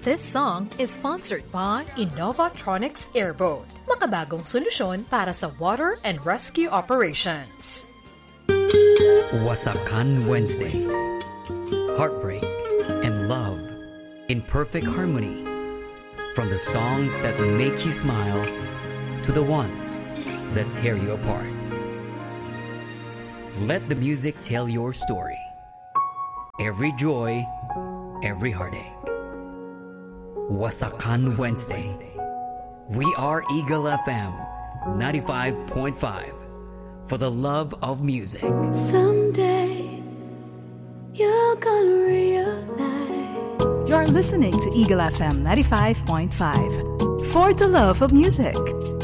This song is sponsored by Innovatronics Airboat, makabagong solusyon para sa water and rescue operations. Wasakan Wednesday. Heartbreak and love in perfect harmony. From the songs that make you smile to the ones that tear you apart. Let the music tell your story. Every joy, every heartache. Wasakan Wednesday. We are Eagle FM 95.5 for the love of music. Someday you're gonna realize. You're listening to Eagle FM 95.5 for the love of music.